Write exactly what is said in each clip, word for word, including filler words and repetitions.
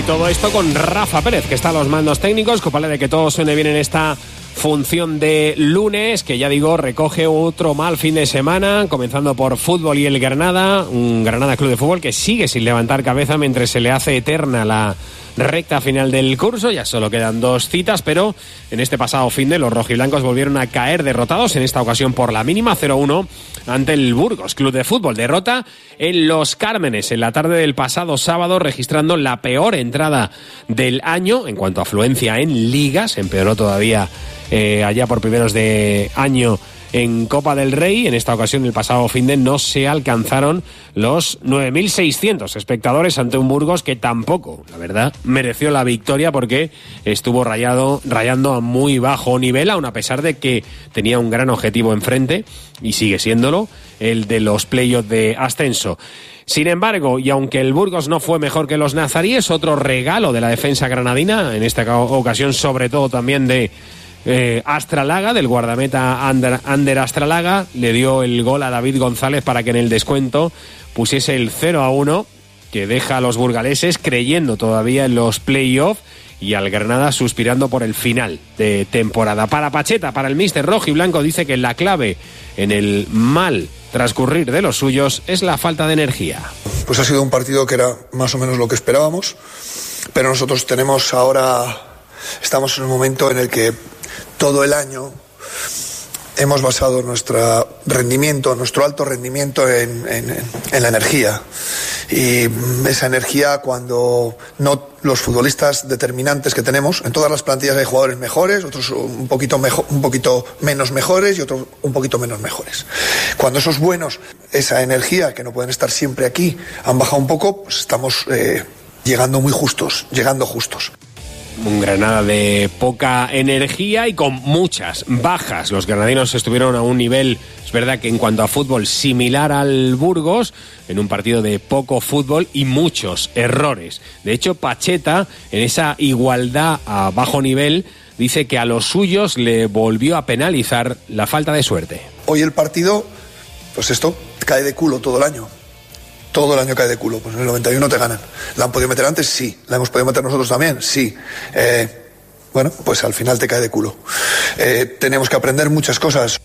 todo esto con Rafa Pérez, que está a los mandos técnicos, culpable de que todo suene bien en esta función de lunes, que ya digo, recoge otro mal fin de semana, comenzando por fútbol y el Granada, un Granada Club de Fútbol que sigue sin levantar cabeza mientras se le hace eterna la recta final del curso. Ya solo quedan dos citas, pero en este pasado fin de los rojiblancos volvieron a caer derrotados, en esta ocasión por la mínima, cero uno ante el Burgos Club de Fútbol. Derrota en Los Cármenes en la tarde del pasado sábado, registrando la peor entrada del año en cuanto a afluencia en ligas. Empeoró todavía eh, allá por primeros de año en Copa del Rey. En esta ocasión, el pasado fin de, no se alcanzaron los nueve mil seiscientos espectadores ante un Burgos que tampoco, la verdad, mereció la victoria, porque estuvo rayado, rayando a muy bajo nivel, aun a pesar de que tenía un gran objetivo enfrente, y sigue siéndolo, el de los playoffs de ascenso. Sin embargo, y aunque el Burgos no fue mejor que los nazaríes, otro regalo de la defensa granadina, en esta ocasión sobre todo también de Eh, Astralaga, del guardameta Ander, Ander Astralaga, le dio el gol a David González para que en el descuento pusiese el cero a uno, que deja a los burgaleses creyendo todavía en los playoffs y al Granada suspirando por el final de temporada. Para Pacheta, para el míster rojiblanco, dice que la clave en el mal transcurrir de los suyos es la falta de energía. Pues ha sido un partido que era más o menos lo que esperábamos, pero nosotros tenemos ahora, estamos en un momento en el que todo el año hemos basado nuestro rendimiento, nuestro alto rendimiento en, en, en la energía. Y esa energía, cuando no los futbolistas determinantes que tenemos, en todas las plantillas hay jugadores mejores, otros un poquito mejor, un poquito menos mejores y otros un poquito menos mejores. Cuando esos buenos, esa energía, que no pueden estar siempre aquí, han bajado un poco, pues estamos eh, llegando muy justos, llegando justos. Un Granada de poca energía y con muchas bajas. Los granadinos estuvieron a un nivel, es verdad que en cuanto a fútbol, similar al Burgos, en un partido de poco fútbol y muchos errores. De hecho, Pacheta, en esa igualdad a bajo nivel, dice que a los suyos le volvió a penalizar la falta de suerte. Hoy el partido, pues esto, cae de culo todo el año. Todo el año cae de culo, pues en el noventa y uno te ganan. ¿La han podido meter antes? Sí. ¿La hemos podido meter nosotros también? Sí. Eh, bueno, pues al final te cae de culo. Eh, tenemos que aprender muchas cosas.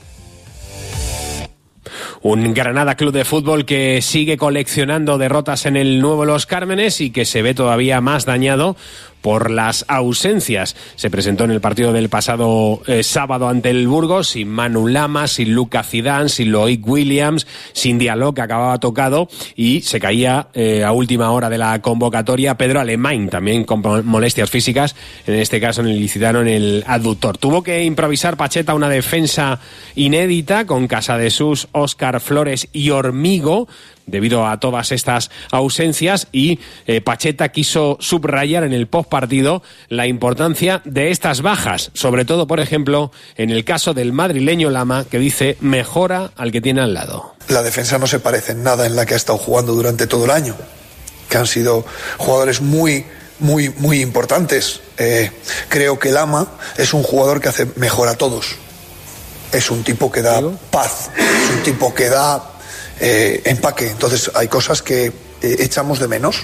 Un Granada Club de Fútbol que sigue coleccionando derrotas en el nuevo Los Cármenes y que se ve todavía más dañado por las ausencias. Se presentó en el partido del pasado eh, sábado ante el Burgos sin Manu Lama, sin Luca Zidane, sin Loic Williams, sin Diallo, que acababa tocado, y se caía eh, a última hora de la convocatoria Pedro Alemán, también con molestias físicas, en este caso en el ilicitano, en el aductor. Tuvo que improvisar Pacheta una defensa inédita con Casadesus, Óscar Flores y Hormigo, debido a todas estas ausencias, y eh, Pacheta quiso subrayar en el postpartido la importancia de estas bajas, sobre todo, por ejemplo, en el caso del madrileño Lama, que dice mejora al que tiene al lado. La defensa no se parece en nada en la que ha estado jugando durante todo el año, que han sido jugadores muy, muy, muy importantes. Eh, creo que Lama es un jugador que hace mejor a todos. Es un tipo que da paz, es un tipo que da Eh, empaque. Entonces hay cosas que eh, echamos de menos.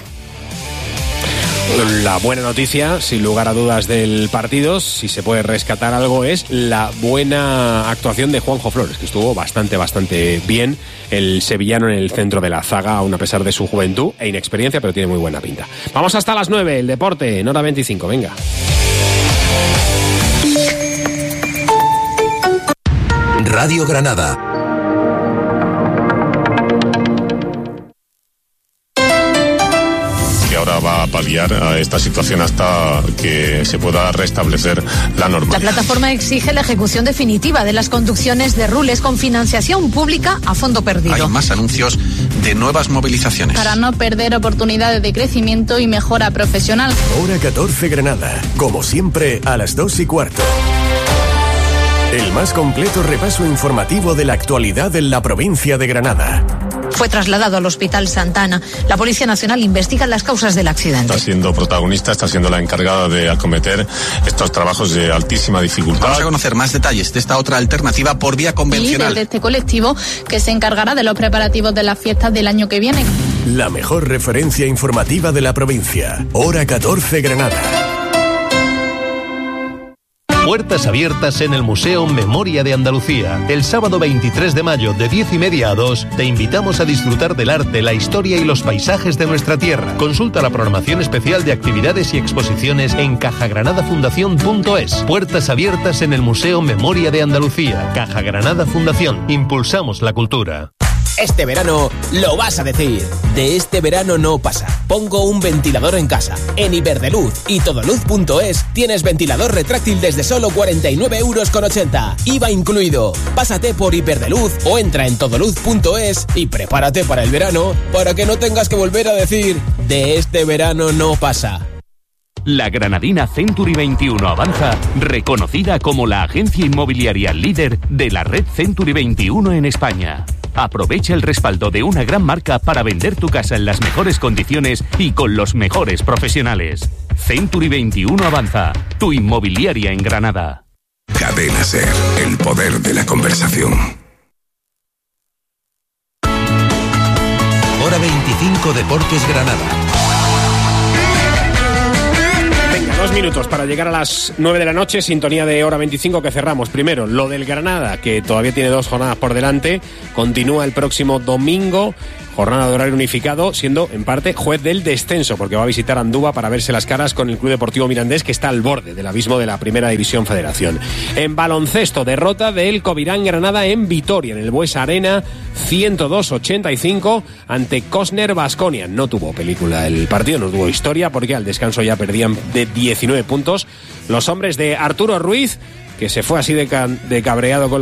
La buena noticia, sin lugar a dudas, del partido, si se puede rescatar algo, es la buena actuación de Juanjo Flores, que estuvo bastante, bastante bien, el sevillano en el centro de la zaga, aun a pesar de su juventud e inexperiencia, pero tiene muy buena pinta. Vamos hasta las nueve, el deporte, en hora veinticinco, venga. Radio Granada. Ahora va a paliar a esta situación hasta que se pueda restablecer la normalidad. La plataforma exige la ejecución definitiva de las conducciones de Rules con financiación pública a fondo perdido. Hay más anuncios de nuevas movilizaciones. Para no perder oportunidades de crecimiento y mejora profesional. Hora catorce Granada, como siempre a las dos y cuarto. El más completo repaso informativo de la actualidad en la provincia de Granada. Fue trasladado al Hospital Santana. La Policía Nacional investiga las causas del accidente. Está siendo protagonista, está siendo la encargada de acometer estos trabajos de altísima dificultad. Vamos a conocer más detalles de esta otra alternativa por vía convencional. Líder de este colectivo que se encargará de los preparativos de las fiestas del año que viene. la mejor referencia informativa de la provincia. Hora catorce Granada. Puertas abiertas en el Museo Memoria de Andalucía. El sábado veintitrés de mayo de diez y media a dos te invitamos a disfrutar del arte, la historia y los paisajes de nuestra tierra. Consulta la programación especial de actividades y exposiciones en caja granada fundación punto es. Puertas abiertas en el Museo Memoria de Andalucía. Caja Granada Fundación. Impulsamos la cultura. Este verano lo vas a decir. De este verano no pasa. Pongo un ventilador en casa. En Iberdrola y Todoluz punto es tienes ventilador retráctil desde solo cuarenta y nueve euros con ochenta. I V A incluido. Pásate por Iberdrola o entra en Todoluz punto es y prepárate para el verano para que no tengas que volver a decir de este verano no pasa. La granadina Century veintiuno Avanza, reconocida como la agencia inmobiliaria líder de la red Century veintiuno en España. Aprovecha el respaldo de una gran marca para vender tu casa en las mejores condiciones y con los mejores profesionales. Century veintiuno Avanza, tu inmobiliaria en Granada. Cadena Ser, el poder de la conversación. Hora veinticinco Deportes Granada. Dos minutos para llegar a las nueve de la noche, sintonía de Hora veinticinco que cerramos. Primero, lo del Granada, que todavía tiene dos jornadas por delante, continúa el próximo domingo, jornada de horario unificado, siendo en parte juez del descenso, porque va a visitar Andúba para verse las caras con el Club Deportivo Mirandés, que está al borde del abismo de la Primera División Federación. En baloncesto, derrota del Covirán Granada en Vitoria, en el Buesa Arena, ciento dos a ochenta y cinco ante Cosner Baskonia. No tuvo película el partido, no tuvo historia, porque al descanso ya perdían de diecinueve puntos los hombres de Arturo Ruiz, que se fue así de, ca- de cabreado con